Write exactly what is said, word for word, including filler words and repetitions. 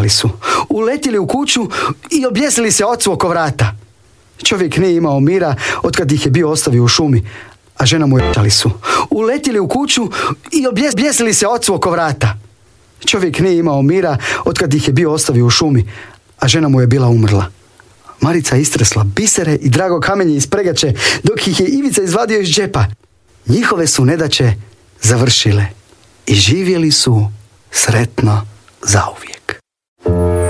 uletjeli su. Uletjeli u kuću i objesili se ocu oko vrata. Čovjek nije imao mira otkad ih je bio ostavio u šumi, a žena mu je čali su. Uletjeli u kuću i objesili se ocu oko vrata. Čovjek nije imao mira otkad ih je bio ostavio u šumi, a žena mu je bila umrla. Marica istresla bisere i drago kamenje iz pregače, dok ih je Ivica izvadio iz džepa. Njihove su nedaće završile i živjeli su sretno zauvijek.